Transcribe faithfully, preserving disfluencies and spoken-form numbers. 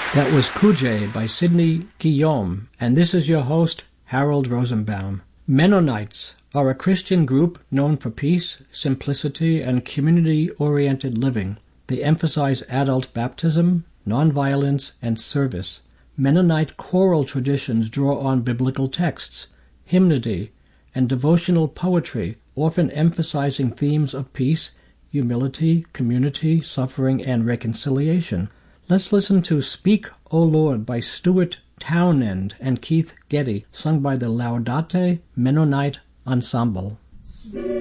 That was Kujay by Sidney Guillaume, and this is your host, Harold Rosenbaum. Mennonites are a Christian group known for peace, simplicity, and community-oriented living. They emphasize adult baptism, nonviolence, and service. Mennonite choral traditions draw on biblical texts, hymnody, and devotional poetry, often emphasizing themes of peace, humility, community, suffering, and reconciliation. Let's listen to Speak, O Lord by Stuart Townend and Keith Getty, sung by the Laudate Mennonite Ensemble.